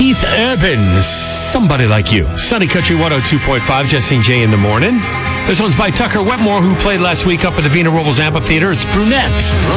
Keith Urban, Somebody Like You. Sunny Country 102.5, Jesse and Jay in the morning. This one's by Tucker Wetmore, who played last week up at the Vina Robles Amphitheater. It's Brunette.